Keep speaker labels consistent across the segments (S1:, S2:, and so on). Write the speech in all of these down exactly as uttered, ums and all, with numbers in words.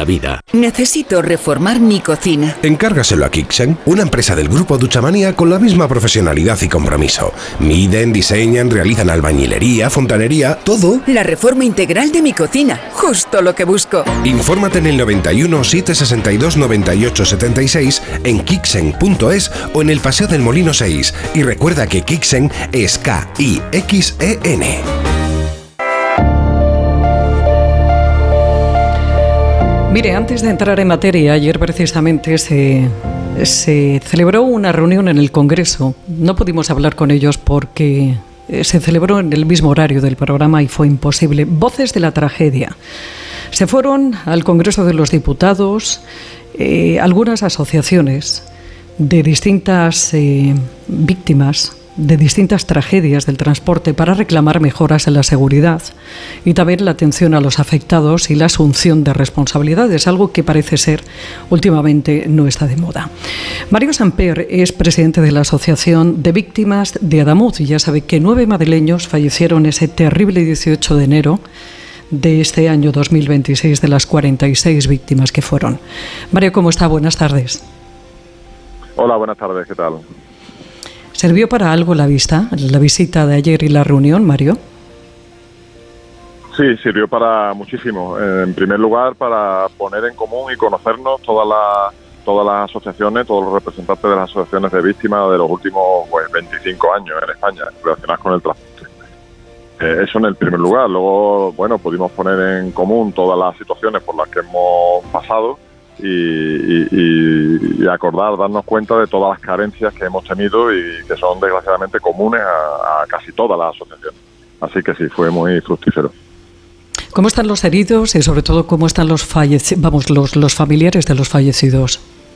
S1: la vida.
S2: Necesito reformar mi cocina.
S3: Encárgaselo a Kixen, una empresa del grupo Duchamanía con la misma profesionalidad y compromiso. Miden, diseñan, realizan albañilería, fontanería, todo.
S2: La reforma integral de mi cocina, justo lo que busco.
S3: Infórmate en el noventa y uno, setecientos sesenta y dos, noventa y ocho setenta y seis, en kixen punto es o en el Paseo del Molino seis. Y recuerda que Kixen es K I X E N.
S4: Mire, antes de entrar en materia, ayer precisamente se, se celebró una reunión en el Congreso. No pudimos hablar con ellos porque se celebró en el mismo horario del programa y fue imposible. Voces de la tragedia. Se fueron al Congreso de los Diputados eh, algunas asociaciones de distintas eh, víctimas, de distintas tragedias del transporte para reclamar mejoras en la seguridad y también la atención a los afectados y la asunción de responsabilidades, algo que parece ser últimamente no está de moda. Mario Samper es presidente de la Asociación de Víctimas de Adamuz y ya sabe que nueve madrileños fallecieron ese terrible dieciocho de enero de este año dos mil veintiséis de las cuarenta y seis víctimas que fueron. Mario, ¿cómo está? Buenas tardes.
S5: Hola, buenas tardes, ¿qué tal?
S4: ¿Sirvió para algo la vista, la visita de ayer y la reunión, Mario?
S5: Sí, sirvió para muchísimo. En primer lugar, para poner en común y conocernos todas las todas las asociaciones, todos los representantes de las asociaciones de víctimas de los últimos pues, veinticinco años en España relacionadas con el transporte. Eh, eso en el primer lugar. Luego, bueno, pudimos poner en común todas las situaciones por las que hemos pasado y, y, y, y acordar, darnos cuenta de todas las carencias que hemos tenido y que son desgraciadamente comunes a, a casi todas las asociaciones. Así que sí, fue muy fructífero.
S4: ¿Cómo están los heridos y sobre todo cómo están los falleci- vamos, los, los familiares de los fallecidos?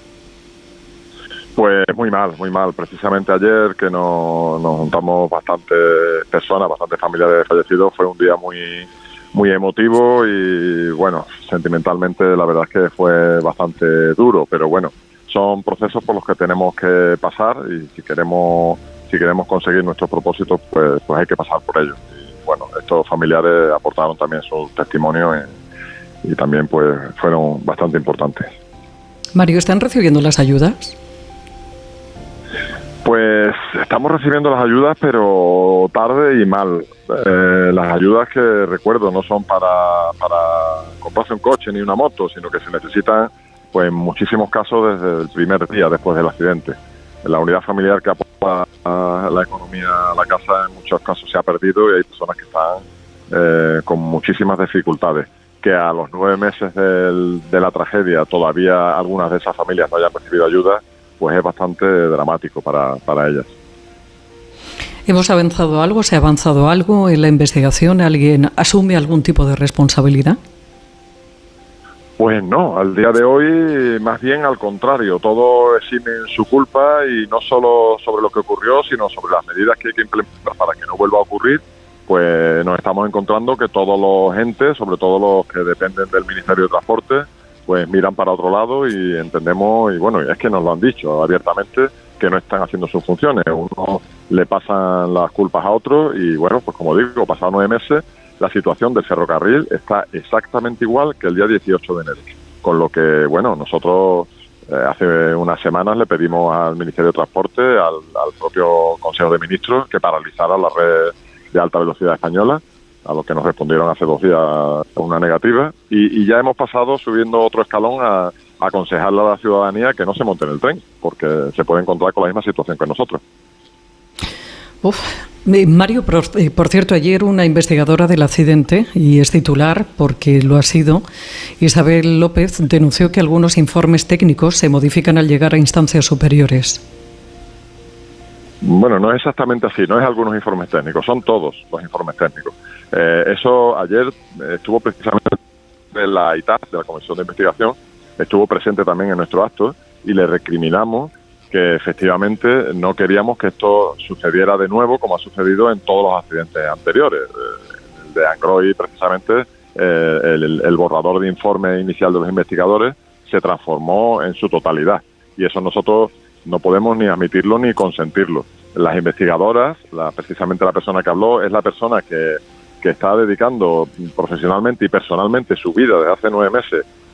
S5: Pues muy mal, muy mal. Precisamente ayer que nos, nos juntamos bastantes personas, bastantes familiares de fallecidos, fue un día muy muy emotivo y bueno, sentimentalmente la verdad es que fue bastante duro, pero bueno, son procesos por los que tenemos que pasar y si queremos si queremos conseguir nuestros propósitos, pues pues hay que pasar por ellos. Y bueno, estos familiares aportaron también su testimonio y, y también pues fueron bastante importantes.
S4: Mario, ¿están recibiendo las ayudas?
S5: Pues estamos recibiendo las ayudas, pero tarde y mal. Eh, las ayudas que recuerdo no son para, para comprarse un coche ni una moto, sino que se necesitan, pues en muchísimos casos, desde el primer día después del accidente. La unidad familiar que aporta la economía a la casa en muchos casos se ha perdido y hay personas que están eh, con muchísimas dificultades. Que a los nueve meses del, de la tragedia todavía algunas de esas familias no hayan recibido ayuda, pues es bastante dramático para, para ellas.
S4: ¿Hemos avanzado algo? ¿Se ha avanzado algo en la investigación? ¿Alguien asume algún tipo de responsabilidad?
S5: Pues no, al día de hoy más bien al contrario, todos eximen su culpa y no solo sobre lo que ocurrió, sino sobre las medidas que hay que implementar para que no vuelva a ocurrir. Pues nos estamos encontrando que todos los entes, sobre todo los que dependen del Ministerio de Transporte, pues miran para otro lado y entendemos, y bueno, es que nos lo han dicho abiertamente, que no están haciendo sus funciones. Uno le pasan las culpas a otro y bueno, pues como digo, pasados nueve meses, la situación del ferrocarril está exactamente igual que el día dieciocho de enero. Con lo que, bueno, nosotros eh, hace unas semanas le pedimos al Ministerio de Transporte, al, al propio Consejo de Ministros, que paralizara la red de alta velocidad española, a lo que nos respondieron hace dos días una negativa, y, y ya hemos pasado subiendo otro escalón a, a aconsejarle a la ciudadanía que no se monte en el tren, porque se puede encontrar con la misma situación que nosotros.
S4: Uf. Mario, por, por cierto, ayer una investigadora del accidente, y es titular porque lo ha sido, Isabel López, denunció que algunos informes técnicos se modifican al llegar a instancias superiores.
S5: Bueno, no es exactamente así, no es algunos informes técnicos, son todos los informes técnicos. Eh, eso ayer estuvo precisamente en la I T A F, de la Comisión de Investigación, estuvo presente también en nuestro acto y le recriminamos que efectivamente no queríamos que esto sucediera de nuevo como ha sucedido en todos los accidentes anteriores. El de Angroy, precisamente, eh, el, el borrador de informe inicial de los investigadores se transformó en su totalidad y eso nosotros no podemos ni admitirlo ni consentirlo. Las investigadoras, la, precisamente la persona que habló, es la persona que, que está dedicando profesionalmente y personalmente su vida desde hace nueve meses